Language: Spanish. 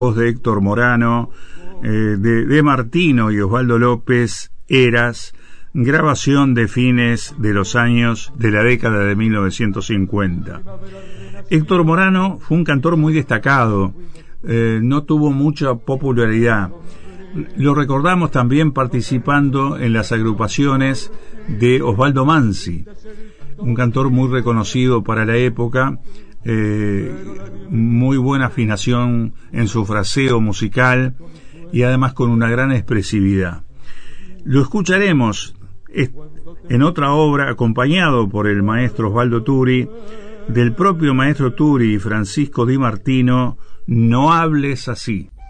voz de Héctor Morano, de Martino y Osvaldo López, Eras, grabación de fines de los años de la década de 1950. Héctor Morano fue un cantor muy destacado, no tuvo mucha popularidad. Lo recordamos también participando en las agrupaciones de Osvaldo Manzi, un cantor muy reconocido para la época, muy buena afinación en su fraseo musical y además con una gran expresividad. Lo escucharemos en otra obra acompañado por el maestro Osvaldo Turi, del propio maestro Turi y Francisco Di Martino, No hables así.